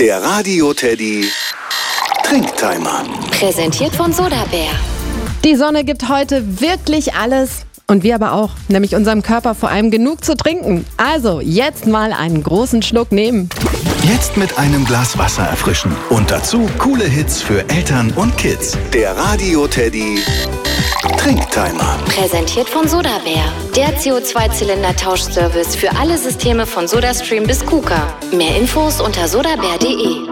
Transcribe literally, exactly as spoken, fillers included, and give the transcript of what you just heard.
Der Radio Teddy Trinktimer. Präsentiert von Sodabär. Die Sonne gibt heute wirklich alles. Und wir aber auch, nämlich unserem Körper vor allem genug zu trinken. Also jetzt mal einen großen Schluck nehmen. Jetzt mit einem Glas Wasser erfrischen. Und dazu coole Hits für Eltern und Kids. Der Radio Teddy Trinktimer. Präsentiert von Sodabär. Der C O zwei Zylinder Tauschservice für alle Systeme von SodaStream bis KUKA. Mehr Infos unter sodabär punkt de.